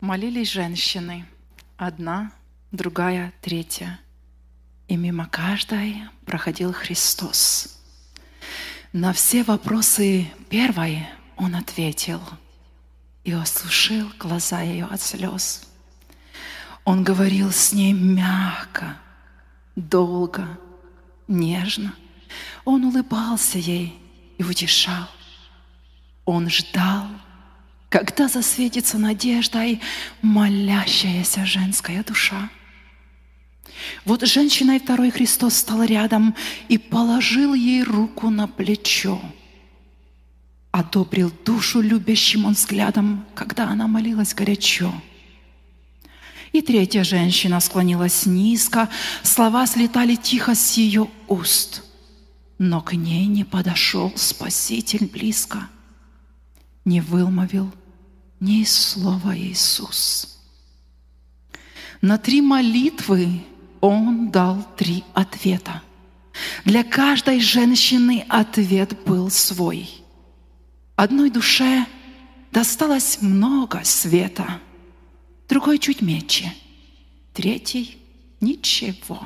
Молились женщины, одна, другая, третья, и мимо каждой проходил Христос. На все вопросы первой Он ответил и осушил глаза ее от слез. Он говорил с ней мягко, долго, нежно. Он улыбался ей и утешал. Он ждал, когда засветится надеждой молящаяся женская душа. Вот женщиной второй Христос стал рядом и положил ей руку на плечо. Одобрил душу любящим Он взглядом, когда она молилась горячо. И третья женщина склонилась низко, слова слетали тихо с ее уст. Но к ней не подошел Спаситель близко, не вымолвил ни слова Иисус. На 3 молитвы Он дал 3 ответа. Для каждой женщины ответ был свой. Одной душе досталось много света, другой чуть меньше, третий — ничего.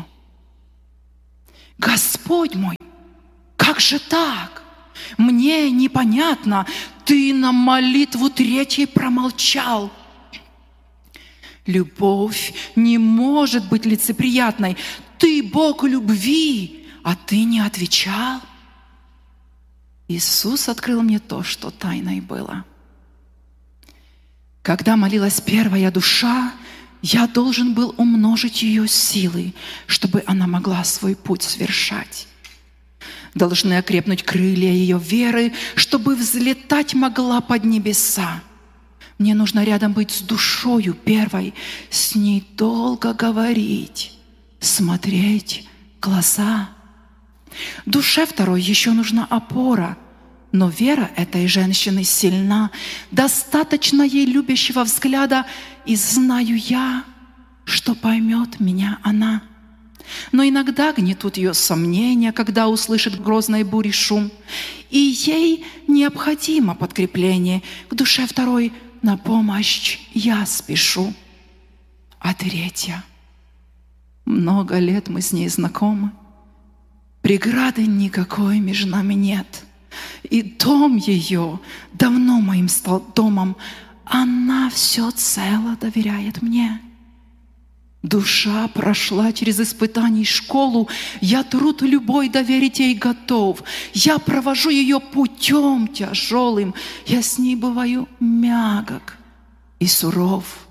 Господь мой, как же так? Мне непонятно, Ты на молитву третьей промолчал. Любовь не может быть лицеприятной. Ты Бог любви, а Ты не отвечал. Иисус открыл мне то, что тайной было. Когда молилась первая душа, я должен был умножить ее силы, чтобы она могла свой путь совершать. Должны окрепнуть крылья ее веры, чтобы взлетать могла под небеса. Мне нужно рядом быть с душою первой, с ней долго говорить, смотреть в глаза. Душе второй еще нужна опора, но вера этой женщины сильна, достаточно ей любящего взгляда, и знаю я, что поймет меня она. Но иногда гнетут ее сомнения, когда услышит грозной бури шум, и ей необходимо подкрепление. К душе второй на помощь я спешу. А третья, много лет мы с ней знакомы, преграды никакой между нами нет. И дом ее давно моим стал домом, она все цело доверяет мне. Душа прошла через испытаний школу, я труд любой доверить ей готов. Я провожу ее путем тяжелым, я с ней бываю мягок и суров.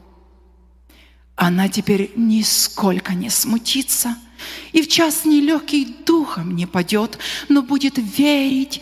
Она теперь нисколько не смутится, и в час нелегкий духом не падет, но будет верить,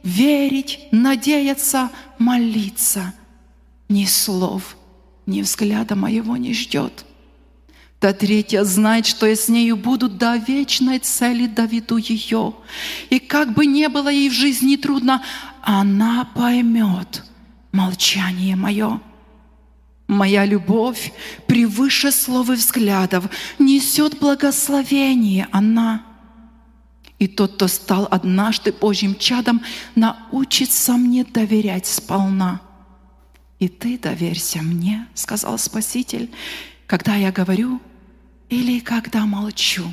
надеяться, молиться. Ни слов, ни взгляда моего не ждет. Та третья знает, что я с нею буду до вечной цели доведу ее. И как бы не было ей в жизни трудно, она поймет молчание мое. Моя любовь превыше слов и взглядов несет благословение она. И тот, кто стал однажды Божьим чадом, научится мне доверять сполна. И ты доверься мне, сказал Спаситель, когда я говорю или когда молчу.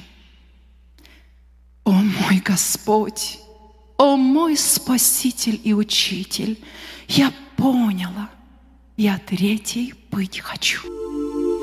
О мой Господь, о мой Спаситель и Учитель, я поняла, я третий быть хочу.